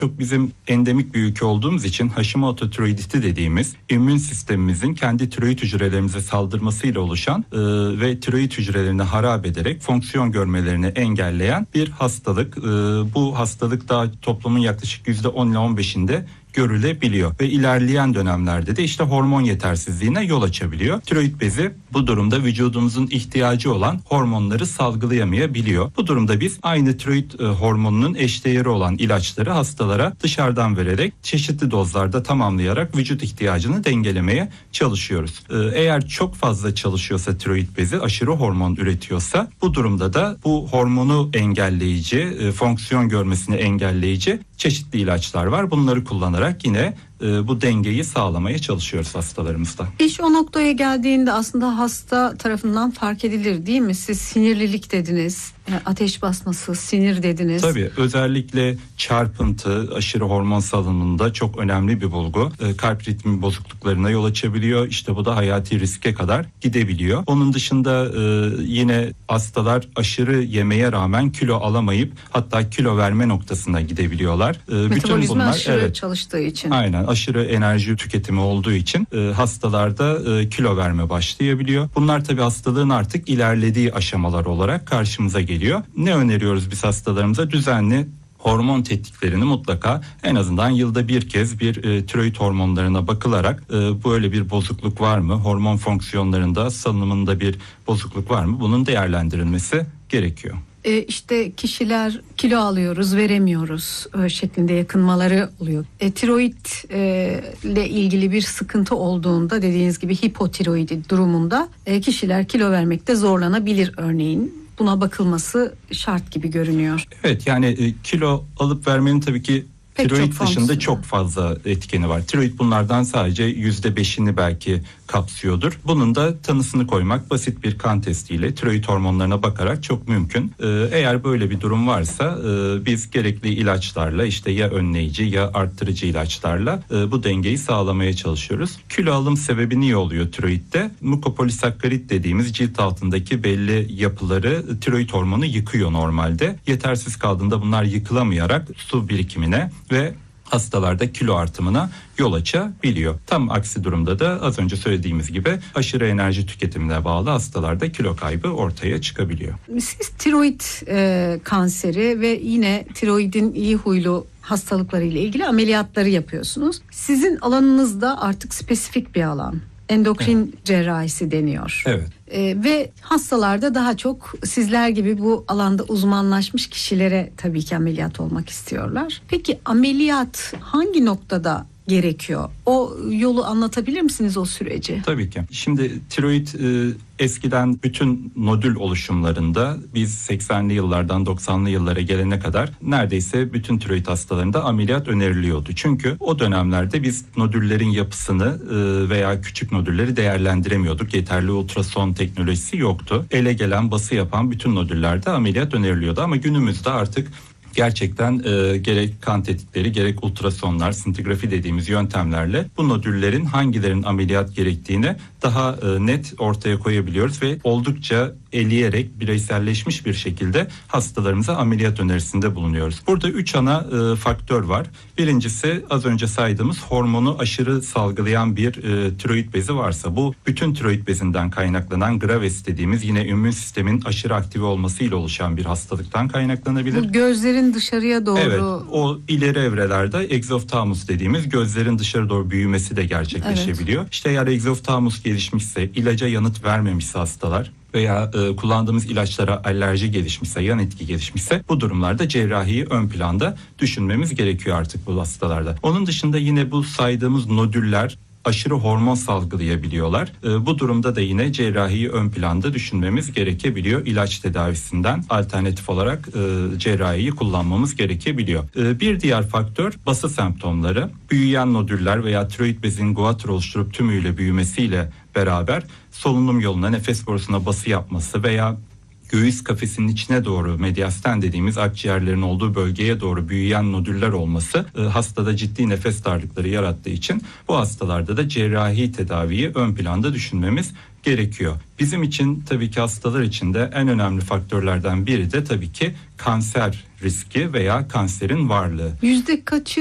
Çok bizim endemik bir ülke olduğumuz için Hashimoto tiroiditi dediğimiz immün sistemimizin kendi tiroid hücrelerimize saldırmasıyla oluşan ve tiroid hücrelerini harap ederek fonksiyon görmelerini engelleyen bir hastalık. Bu hastalık da toplumun yaklaşık %10 ile 15'inde görülebiliyor ve ilerleyen dönemlerde de işte hormon yetersizliğine yol açabiliyor. Tiroid bezi bu durumda vücudumuzun ihtiyacı olan hormonları salgılayamayabiliyor. Bu durumda biz aynı tiroid hormonunun eşdeğeri olan ilaçları hastalara dışarıdan vererek çeşitli dozlarda tamamlayarak vücut ihtiyacını dengelemeye çalışıyoruz. Eğer çok fazla çalışıyorsa tiroid bezi, aşırı hormon üretiyorsa bu durumda da bu hormonu engelleyici, fonksiyon görmesini engelleyici çeşitli ilaçlar var. Bunları kullanarak yine bu dengeyi sağlamaya çalışıyoruz hastalarımızda. İş o noktaya geldiğinde aslında hasta tarafından fark edilir değil mi? Siz sinirlilik dediniz, ateş basması, sinir dediniz. Tabii özellikle çarpıntı aşırı hormon salınımında çok önemli bir bulgu. Kalp ritmi bozukluklarına yol açabiliyor. İşte bu da hayati riske kadar gidebiliyor. Onun dışında yine hastalar aşırı yemeye rağmen kilo alamayıp hatta kilo verme noktasına gidebiliyorlar. Metabolizma bunlar, aşırı çalıştığı için. Aynen, aşırı enerji tüketimi olduğu için hastalarda kilo verme başlayabiliyor. Bunlar tabii hastalığın artık ilerlediği aşamalar olarak karşımıza geliyor. Ne öneriyoruz biz hastalarımıza? Düzenli hormon tetkiklerini mutlaka en azından yılda bir kez bir tiroid hormonlarına bakılarak böyle bir bozukluk var mı? Hormon fonksiyonlarında, salınımında bir bozukluk var mı? Bunun değerlendirilmesi gerekiyor. İşte kişiler kilo alıyoruz, veremiyoruz şeklinde yakınmaları oluyor. Tiroid ile ilgili bir sıkıntı olduğunda dediğiniz gibi hipotiroidi durumunda kişiler kilo vermekte zorlanabilir örneğin. Buna bakılması şart gibi görünüyor. Evet, yani kilo alıp vermenin tabii ki tiroid dışında çok fazla etkeni var. Tiroid bunlardan sadece %5'ini belki kapsıyordur. Bunun da tanısını koymak basit bir kan testiyle tiroid hormonlarına bakarak çok mümkün. Eğer böyle bir durum varsa biz gerekli ilaçlarla işte ya önleyici ya arttırıcı ilaçlarla bu dengeyi sağlamaya çalışıyoruz. Kilo alım sebebi niye oluyor tiroidde? Mukopolisakkarit dediğimiz cilt altındaki belli yapıları tiroid hormonu yıkıyor normalde. Yetersiz kaldığında bunlar yıkılamayarak su birikimine ve hastalarda kilo artımına yol açabiliyor. Tam aksi durumda da az önce söylediğimiz gibi aşırı enerji tüketimine bağlı hastalarda kilo kaybı ortaya çıkabiliyor. Siz tiroid kanseri ve yine tiroidin iyi huylu hastalıkları ile ilgili ameliyatları yapıyorsunuz. Sizin alanınızda artık spesifik bir alan. Endokrin cerrahisi deniyor. Evet. Ve hastalarda daha çok sizler gibi bu alanda uzmanlaşmış kişilere tabii ki ameliyat olmak istiyorlar. Peki ameliyat hangi noktada gerekiyor? O yolu anlatabilir misiniz, o süreci? Tabii ki. Şimdi tiroid eskiden bütün nodül oluşumlarında biz 80'li yıllardan 90'lı yıllara gelene kadar neredeyse bütün tiroid hastalarında ameliyat öneriliyordu. Çünkü o dönemlerde biz nodüllerin yapısını veya küçük nodülleri değerlendiremiyorduk. Yeterli ultrason teknolojisi yoktu. Ele gelen, bası yapan bütün nodüllerde ameliyat öneriliyordu ama günümüzde artık gerçekten gerek kan tetkikleri gerek ultrasonlar, sintigrafi dediğimiz yöntemlerle bu nodüllerin hangilerinin ameliyat gerektiğini daha net ortaya koyabiliyoruz ve oldukça eleyerek bireyselleşmiş bir şekilde hastalarımıza ameliyat önerisinde bulunuyoruz. Burada 3 ana faktör var. Birincisi az önce saydığımız hormonu aşırı salgılayan bir tiroid bezi varsa, bu bütün tiroid bezinden kaynaklanan Graves dediğimiz yine immün sistemin aşırı aktive olmasıyla oluşan bir hastalıktan kaynaklanabilir. Bu gözlerin dışarıya doğru. Evet, o ileri evrelerde egzoftalmus dediğimiz gözlerin dışarı doğru büyümesi de gerçekleşebiliyor. Evet. İşte eğer egzoftalmus gelişmişse, ilaca yanıt vermemişse hastalar veya kullandığımız ilaçlara alerji gelişmişse, yan etki gelişmişse bu durumlarda cerrahiyi ön planda düşünmemiz gerekiyor artık bu hastalarda. Onun dışında yine bu saydığımız nodüller aşırı hormon salgılayabiliyorlar. Bu durumda da yine cerrahiyi ön planda düşünmemiz gerekebiliyor. İlaç tedavisinden alternatif olarak cerrahiyi kullanmamız gerekebiliyor. Bir diğer faktör bası semptomları. Büyüyen nodüller veya tiroid bezinin guatr oluşturup tümüyle büyümesiyle beraber solunum yoluna, nefes borusuna bası yapması veya göğüs kafesinin içine doğru, medyasten dediğimiz akciğerlerin olduğu bölgeye doğru büyüyen nodüller olması hastada ciddi nefes darlıkları yarattığı için bu hastalarda da cerrahi tedaviyi ön planda düşünmemiz gerekiyor. Bizim için tabii ki hastalar için de en önemli faktörlerden biri de tabii ki kanser riski veya kanserin varlığı. Yüzde kaçı